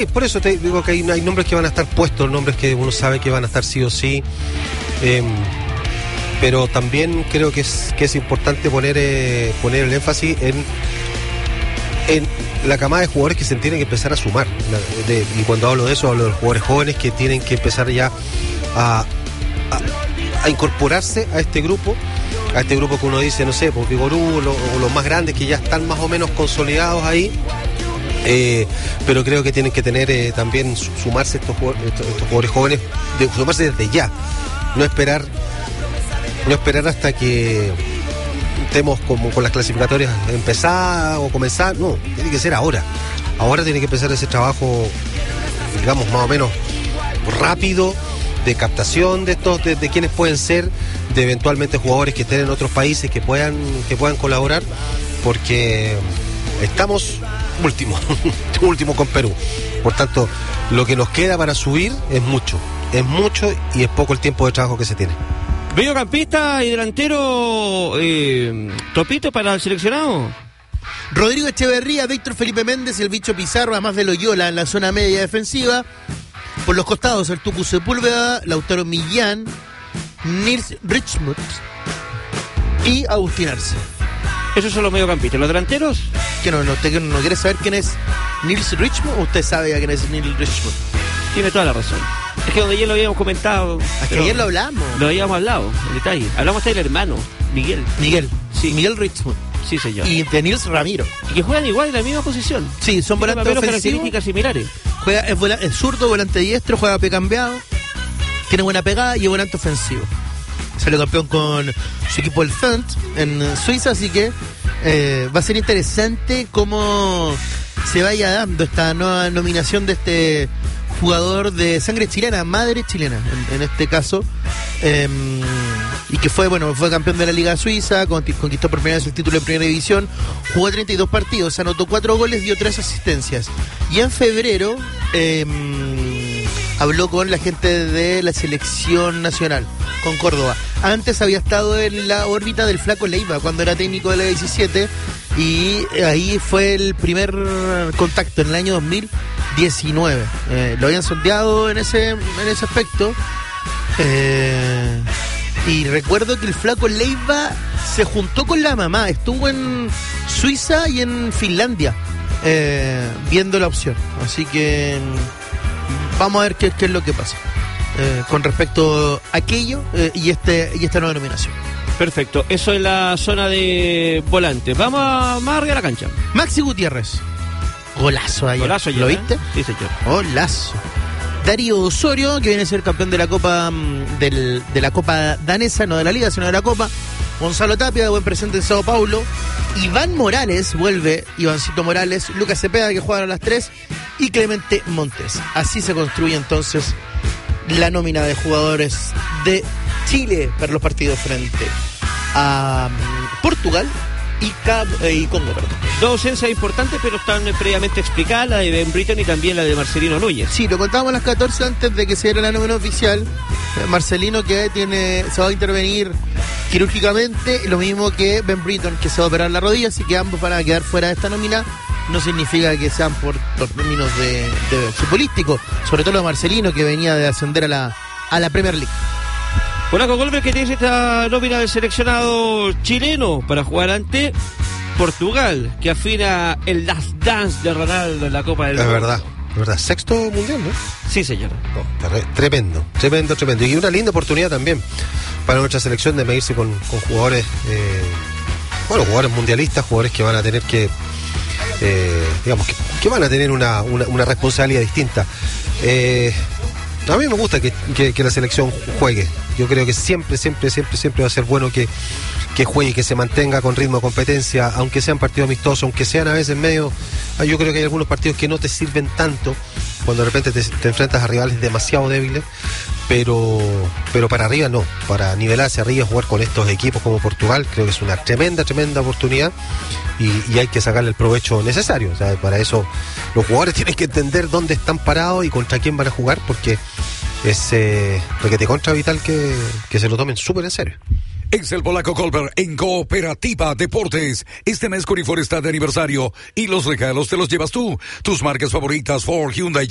Por eso te digo que hay nombres que van a estar puestos, nombres que uno sabe que van a estar sí o sí. Pero también creo que es importante poner el énfasis en la camada de jugadores que se tienen que empezar a sumar. Y cuando hablo de eso, hablo de los jugadores jóvenes que tienen que empezar ya a incorporarse a este grupo que uno dice, no sé, por Vigorú o los más grandes que ya están más o menos consolidados ahí. Pero creo que tienen que tener también sumarse estos jugadores jóvenes, sumarse desde ya, no esperar hasta que estemos como con las clasificatorias empezar o comenzar. No, tiene que ser ahora tiene que empezar ese trabajo, digamos, más o menos rápido, de captación de estos, de quienes pueden ser, de eventualmente jugadores que estén en otros países que puedan colaborar, porque estamos último con Perú. Por tanto, lo que nos queda para subir es mucho y es poco el tiempo de trabajo que se tiene. Mediocampista y delantero topito para el seleccionado. Rodrigo Echeverría, Víctor Felipe Méndez y el Bicho Pizarro, además de Loyola en la zona media defensiva. Por los costados, el Tucu Sepúlveda, Lautaro Millán, Nils Richmond y Agustín Arce. Esos son los mediocampistas. ¿Los delanteros? ¿Usted no quiere saber quién es Nils Richmond o usted sabe quién es Nils Richmond? Tiene toda la razón. Es que donde ayer lo habíamos comentado. Es que ayer lo hablamos. Lo habíamos hablado, en detalle. Hablamos hasta del hermano, Miguel. Sí. Miguel Richmond. Sí, señor. Y de Nils Ramiro. Y que juegan igual en la misma posición. Sí, son volantes ofensivos. Características similares. Es zurdo, volante diestro, juega pie cambiado, tiene buena pegada y es volante ofensivo. Salió campeón con su equipo el Fent en Suiza, así que va a ser interesante cómo se vaya dando esta nueva nominación de este jugador de sangre chilena, madre chilena en este caso, y que fue campeón de la Liga Suiza, conquistó por primera vez el título de Primera División, jugó 32 partidos, anotó 4 goles, dio 3 asistencias. Y en febrero habló con la gente de la selección nacional, con Córdoba. Antes había estado en la órbita del Flaco Leiva cuando era técnico de la 17, y ahí fue el primer contacto en el año 2019. Lo habían sondeado en ese aspecto. Y recuerdo que el Flaco Leiva se juntó con la mamá, estuvo en Suiza y en Finlandia viendo la opción. Así que vamos a ver qué es lo que pasa con respecto a aquello y esta nueva nominación. Perfecto, eso es la zona de volante. Vamos más arriba de la cancha. Maxi Gutiérrez, golazo ayer. Golazo ayer, ¿lo viste? Sí, señor. Golazo. Darío Osorio, que viene a ser campeón de la Copa de la Copa danesa, no de la Liga, sino de la Copa. Gonzalo Tapia, de buen presente en Sao Paulo. Iván Morales, vuelve Ivancito Morales. Lucas Cepeda, que juegan a las 3. Y Clemente Montes. Así se construye entonces la nómina de jugadores de Chile para los partidos frente a Portugal y Congo, perdón. Dos ausencias importantes, pero están previamente explicadas, la de Ben Britton y también la de Marcelino Núñez. Sí, lo contábamos a las 14 antes de que se diera la nómina oficial. Marcelino, que se va a intervenir quirúrgicamente, lo mismo que Ben Britton, que se va a operar la rodilla, así que ambos van a quedar fuera de esta nómina. No significa que sean por términos de futbolístico, sobre todo lo de Marcelino, que venía de ascender a la Premier League. Polaco Goldberg, que tiene esta nómina del seleccionado chileno para jugar ante Portugal, que afina el Last Dance de Ronaldo en la Copa del Mundo. Es verdad, sexto mundial, ¿no? Sí, señor. Tremendo. Y una linda oportunidad también para nuestra selección de medirse con jugadores, jugadores mundialistas, jugadores que van a tener que, que van a tener una responsabilidad distinta. A mí me gusta que la selección juegue. Yo creo que siempre va a ser bueno que juegue, que se mantenga con ritmo de competencia, aunque sean partidos amistosos, aunque sean a veces medio. Yo creo que hay algunos partidos que no te sirven tanto cuando de repente te enfrentas a rivales demasiado débiles, pero para arriba no, para nivelarse arriba, jugar con estos equipos como Portugal, creo que es una tremenda oportunidad y hay que sacarle el provecho necesario. O sea, para eso los jugadores tienen que entender dónde están parados y contra quién van a jugar, porque es requete contra vital que se lo tomen súper en serio. Es el Polaco Goldberg en Cooperativa Deportes. Este mes Corifor está de aniversario y los regalos te los llevas tú. Tus marcas favoritas, Ford, Hyundai,